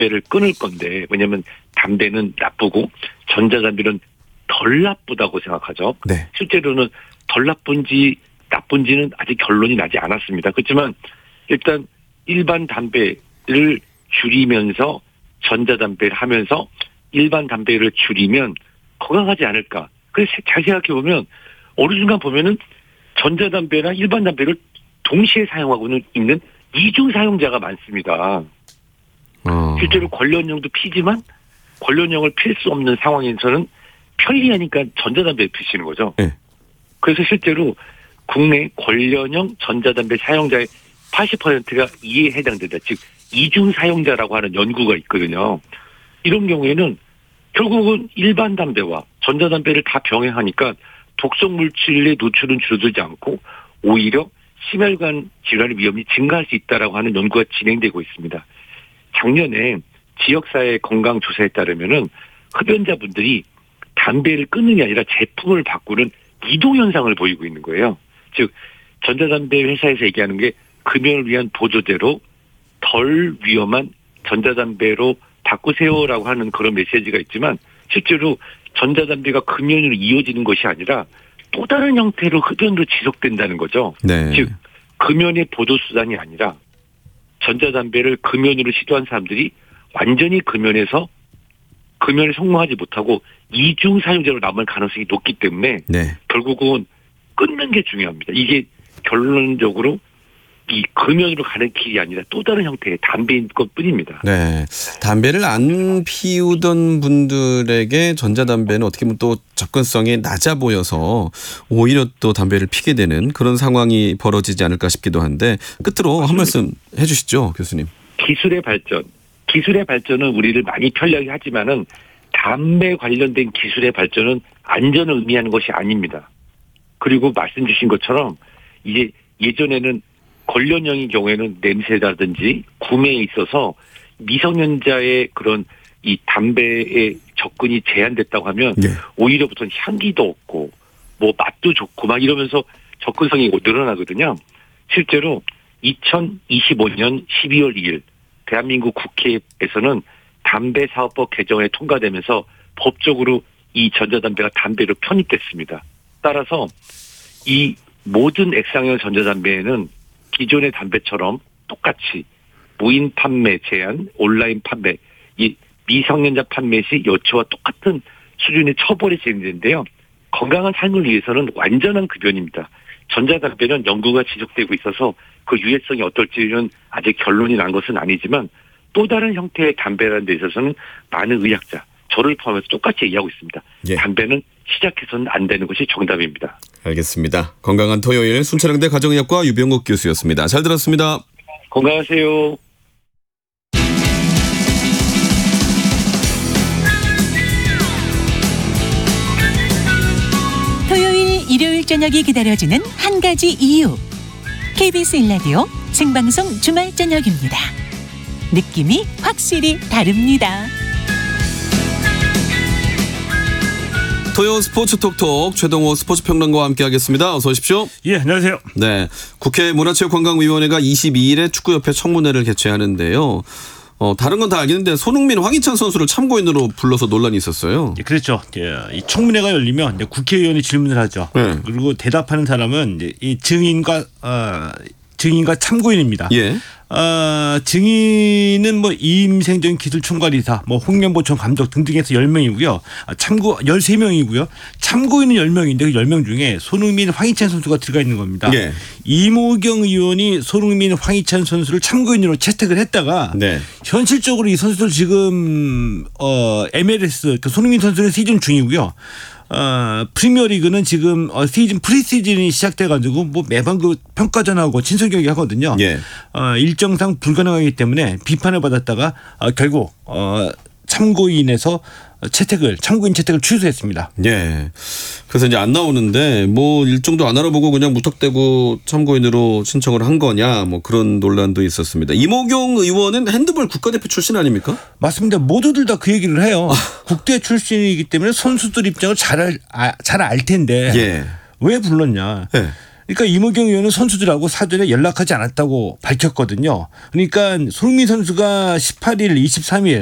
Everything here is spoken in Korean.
담배를 끊을 건데, 왜냐하면 담배는 나쁘고 전자담배는 덜 나쁘다고 생각하죠. 네. 실제로는 덜 나쁜지는 아직 결론이 나지 않았습니다. 그렇지만 일단 일반 담배를 줄이면서 전자담배를 하면서 일반 담배를 줄이면 건강하지 않을까. 그래서 잘 생각해보면 어느 순간 보면은 전자담배나 일반 담배를 동시에 사용하고 있는 이중 사용자가 많습니다. 실제로 관련형도 피지만 관련형을 필 수 없는 상황에서는 편리하니까 전자담배를 피시는 거죠. 네. 그래서 실제로 국내 관련형 전자담배 사용자의 80%가 이에 해당된다. 즉 이중 사용자라고 하는 연구가 있거든요. 이런 경우에는 결국은 일반 담배와 전자담배를 다 병행하니까 독성 물질의 노출은 줄어들지 않고 오히려 심혈관 질환의 위험이 증가할 수 있다라고 하는 연구가 진행되고 있습니다. 작년에 지역사회 건강조사에 따르면은 흡연자분들이 담배를 끊는 게 아니라 제품을 바꾸는 이동현상을 보이고 있는 거예요. 즉 전자담배 회사에서 얘기하는 게 금연을 위한 보조제로 덜 위험한 전자담배로 바꾸세요라고 하는 그런 메시지가 있지만 실제로 전자담배가 금연으로 이어지는 것이 아니라 또 다른 형태로 흡연으로 지속된다는 거죠. 네. 즉 금연의 보조수단이 아니라 전자담배를 금연으로 시도한 사람들이 완전히 금연에서 금연에 성공하지 못하고 이중 사용자로 남을 가능성이 높기 때문에 네. 결국은 끊는 게 중요합니다. 이게 결론적으로 이 금연으로 가는 길이 아니라 또 다른 형태의 담배인 것뿐입니다. 네, 담배를 안 피우던 분들에게 전자담배는 어떻게 보면 또 접근성이 낮아 보여서 오히려 또 담배를 피게 되는 그런 상황이 벌어지지 않을까 싶기도 한데 끝으로 한 말씀 해 주시죠, 교수님. 기술의 발전은 우리를 많이 편리하게 하지만은 담배 관련된 기술의 발전은 안전을 의미하는 것이 아닙니다. 그리고 말씀 주신 것처럼 이제 예전에는 관련형인 경우에는 냄새라든지 구매에 있어서 미성년자의 그런 이 담배에 접근이 제한됐다고 하면 네. 오히려부터는 향기도 없고 뭐 맛도 좋고 막 이러면서 접근성이 늘어나거든요. 실제로 2025년 12월 2일 대한민국 국회에서는 담배사업법 개정에 통과되면서 법적으로 이 전자담배가 담배로 편입됐습니다. 따라서 이 모든 액상형 전자담배에는 기존의 담배처럼 똑같이 무인 판매 제한, 온라인 판매, 이 미성년자 판매 시 여초와 똑같은 수준의 처벌이 진행되는데요. 건강한 삶을 위해서는 완전한 급연입니다. 전자담배는 연구가 지속되고 있어서 그 유해성이 어떨지는 아직 결론이 난 것은 아니지만 또 다른 형태의 담배라는 데 있어서는 많은 의학자, 저를 포함해서 똑같이 얘기하고 있습니다. 예. 담배는 시작해서는 안 되는 것이 정답입니다. 알겠습니다. 건강한 토요일 순천향대 가정의학과 유병욱 교수였습니다. 잘 들었습니다. 건강하세요. 토요일, 일요일 저녁이 기다려지는 한 가지 이유. KBS 1라디오 생방송 주말 저녁입니다. 느낌이 확실히 다릅니다. 토요 스포츠 톡톡 최동호 스포츠 평론가와 함께하겠습니다. 어서 오십시오. 예, 안녕하세요. 네, 국회 문화체육관광위원회가 22일에 축구협회 청문회를 개최하는데요. 다른 건 다 알겠는데 손흥민, 황희찬 선수를 참고인으로 불러서 논란이 있었어요. 예, 그렇죠. 예, 이 청문회가 열리면 이제 국회의원이 질문을 하죠. 네. 그리고 대답하는 사람은 이제 이 증인과 참고인입니다. 예. 증인은 뭐 이임생전 기술총괄이사, 뭐 홍명보청 감독 등등해서 10명이고요. 참고 13명이고요. 참고인은 10명인데 그 10명 중에 손흥민, 황희찬 선수가 들어가 있는 겁니다. 예. 이모경 의원이 손흥민, 황희찬 선수를 참고인으로 채택을 했다가 네. 현실적으로 이 선수들 지금 MLS 그 손흥민 선수는 시즌 중이고요. 프리미어리그는 지금 프리시즌이 시작돼가지고 뭐 매번 그 평가전하고 친선경기 하거든요. 예. 일정상 불가능하기 때문에 비판을 받았다가 결국 참고인에서 참고인 채택을 취소했습니다. 예. 그래서 이제 안 나오는데 뭐 일정도 안 알아보고 그냥 무턱대고 참고인으로 신청을 한 거냐 뭐 그런 논란도 있었습니다. 이모경 의원은 핸드볼 국가대표 출신 아닙니까? 맞습니다. 모두들 다 그 얘기를 해요. 국대 출신이기 때문에 선수들 입장을 잘 알 텐데 예. 왜 불렀냐. 예. 그러니까 임의경 의원은 선수들하고 사전에 연락하지 않았다고 밝혔거든요. 그러니까 손흥민 선수가 18일, 23일